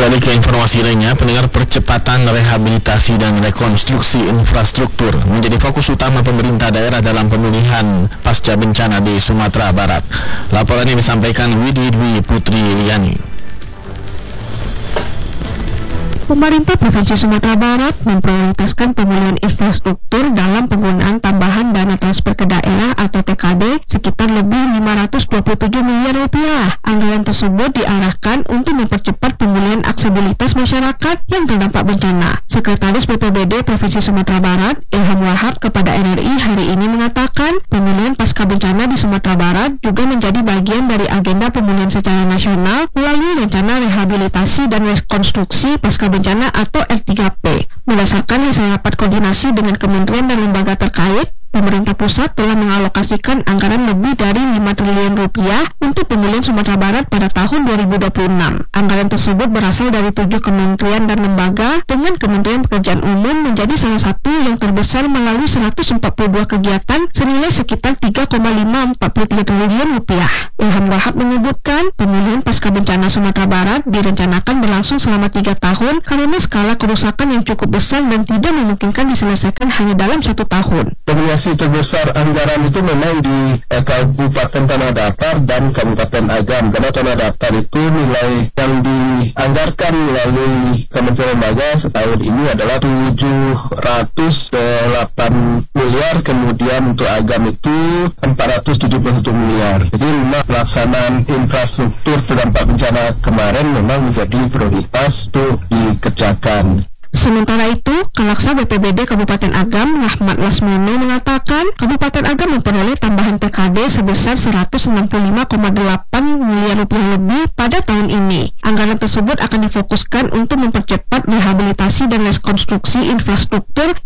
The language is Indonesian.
Beralih ke informasi lainnya, pendengar, percepatan rehabilitasi dan rekonstruksi infrastruktur menjadi fokus utama pemerintah daerah dalam pemulihan pasca bencana di Sumatera Barat. Laporannya disampaikan Widi Dwi Putri Liani. Pemerintah Provinsi Sumatera Barat memprioritaskan pemulihan infrastruktur dalam penggunaan tambahan dana transfer ke daerah atau TKD sekitar lebih 527 miliar rupiah. Anggaran tersebut diarahkan untuk mempercepat pemulihan aksesibilitas masyarakat yang terdampak bencana. Sekretaris BPBD Provinsi Sumatera Barat, Ilham Wahab, kepada RRI hari ini mengatakan pemulihan pasca bencana di Sumatera Barat juga menjadi bagian dari agenda pemulihan secara nasional melalui rencana rehabilitasi dan rekonstruksi pasca bencana atau R3P. Berdasarkan hasil rapat koordinasi dengan kementerian dan lembaga terkait, pemerintah pusat telah mengalokasikan anggaran lebih dari 5 triliun rupiah untuk pemulihan Sumatera Barat pada tahun 2026. Anggaran tersebut berasal dari 7 kementerian dan lembaga, dengan Kementerian Pekerjaan Umum menjadi salah satu yang terbesar melalui 142 kegiatan senilai sekitar 3,543 triliun rupiah. Ilham Wahab menyebutkan pemulihan pasca bencana Sumatera Barat direncanakan berlangsung selama 3 tahun karena skala kerusakan yang cukup besar dan tidak memungkinkan diselesaikan hanya dalam 1 tahun. Dominasi terbesar anggaran itu memang di Kabupaten Tanah Datar dan Kabupaten Agam, karena Tanah Datar itu nilai yang dianggarkan melalui Kementerian Lembaga setahun ini adalah 708 miliar, kemudian untuk Agam itu 471 miliar. Jadi memang pelaksanaan infrastruktur terdampak bencana kemarin memang menjadi prioritas untuk dikerjakan. Sementara itu, Kalaksa BPBD Kabupaten Agam, Rahmat Lasmono, mengatakan Kabupaten Agam memperoleh tambahan TKD sebesar 165,8 miliar rupiah lebih pada tahun ini. Anggaran tersebut akan difokuskan untuk mempercepat rehabilitasi dan rekonstruksi infrastruktur